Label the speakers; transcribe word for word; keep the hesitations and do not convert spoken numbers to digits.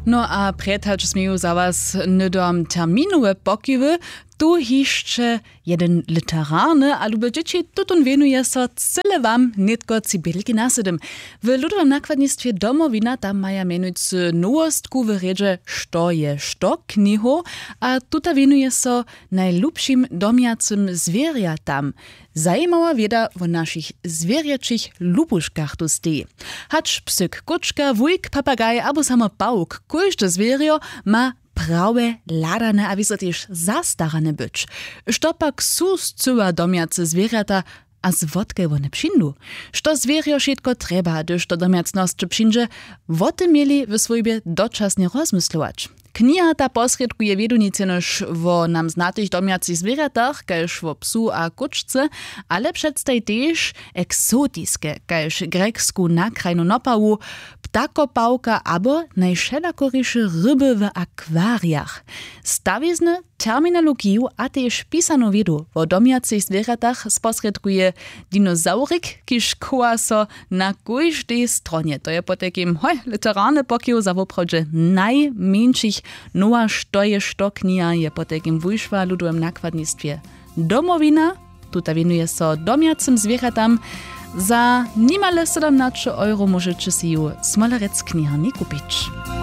Speaker 1: No a prethać smiju za was nydom terminowe pokiwy, tu jeszcze jeden literarny, ale będziecie tutun wenuje so cyle wam nitko cibelki nasydym. W ludowym nakładnictwie domowina tam maja menujcy nowostku w redzie što je što knihu, a tuta wenuje so najlubszym domiacym zwierjatam. Zajmała wieda o naszych zwierjaczych lubuszkach tu stoi. Hacz psyk, kuczka, wujk, papagaj, albo samo pałk, każde zwierio ma prawe, ladane, a wiso też zastarane być. Štopak su zcyła domiace zwierzata, a z wodkę one przyjdą. Što zwierio všetko treba, gdyż to domiacność przyjdzie, woty mieli w swojbie doczasnie rozmyslować. Kniha ta posredkuje wiedunice nož wo nam znatych domiacich zwieratach, kaž wo psu a kučce, ale przedstaj też eksotiske, kaž greksku nakrajnu nopawu, ptakopałka abo najšelakoryše ryby w akwariach. Stawizny terminologiju a też pisano wiedu wo domiacich zwieratach sposredkuje dinozaurik, kiż koła so na każdej stronie. To je potekim hoj, literarny pokił za woprawdzie najmniejszych nowa što je što knija je potekim wyszła ludowym nakładnictwie domowina. Tuta winuje so domiacym zwierzatam. Za nimale siedemnaście euro możecie si ju Smolerec kniharni kupić.